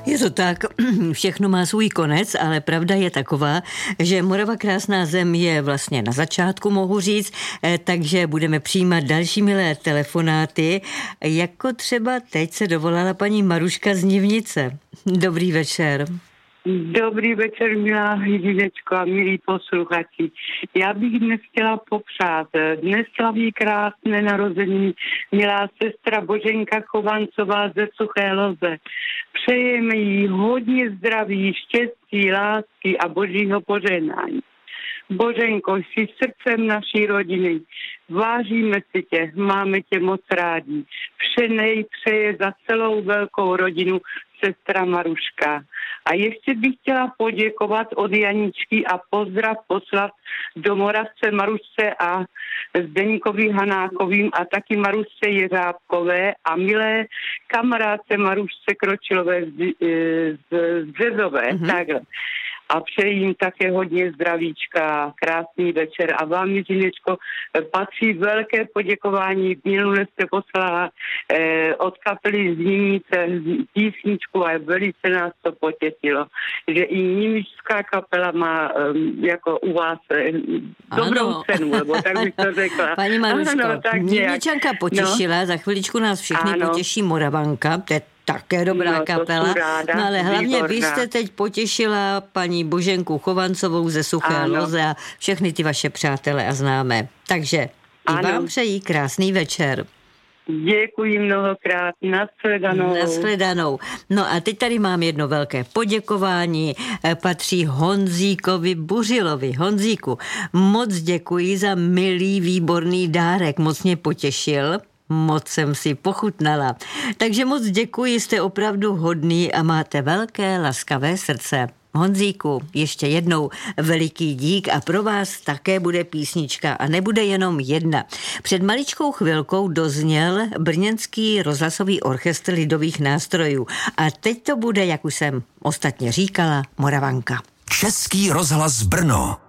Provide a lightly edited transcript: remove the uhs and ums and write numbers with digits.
Je to tak, všechno má svůj konec, ale pravda je taková, že Morava krásná zem je vlastně na začátku, mohu říct, takže budeme přijímat další milé telefonáty, jako třeba teď se dovolala paní Maruška z Nivnice. Dobrý večer. Dobrý večer, milá Hydinečko a milí posluchači. Já bych dnes chtěla popřát. Dnes slaví krásné narozeniny milá sestra Boženka Chovancová ze Suché Loze. Přejeme jí hodně zdraví, štěstí, lásky a božího požehnání. Boženko, jsi srdcem naší rodiny. Vážíme si tě, máme tě moc rádi. Vše nejpřeje za celou velkou rodinu sestra Maruška. A ještě bych chtěla poděkovat od Janičky a pozdrav poslat do Moravce Marušce a Zdeňkovi Hanákovým a taky Marušce Jeřábkové a milé kamarádce Marušce Kročilové z Březové. Takhle. A přeji jim také hodně zdravíčka, krásný večer. A vám, Jiřinečko, patří velké poděkování. Minule jste poslala od kapely z Nivnice písničku a velice nás to potěšilo. Že i nivnická kapela má jako u vás dobrou cenu, nebo tak bych to řekla. Paní Maruško, Nivničanka potěšila, za chviličku nás všechny potěší Moravanka, to je také dobrá kapela. No ale hlavně vy jste teď potěšila paní Boženku Chovancovou ze Suché Loze a všechny ty vaše přátelé a známé. Takže i vám přeji krásný večer. Děkuji mnohokrát. Nashledanou. Nashledanou. No a teď tady mám jedno velké poděkování. Patří Honzíkovi Buřilovi. Honzíku, moc děkuji za milý, výborný dárek. Moc mě potěšil. Moc jsem si pochutnala. Takže moc děkuji, jste opravdu hodný a máte velké, laskavé srdce. Honzíku, ještě jednou veliký dík a pro vás také bude písnička a nebude jenom jedna. Před maličkou chvilkou dozněl brněnský rozhlasový orchestr lidových nástrojů a teď to bude, jak už jsem ostatně říkala, Moravanka. Český rozhlas Brno.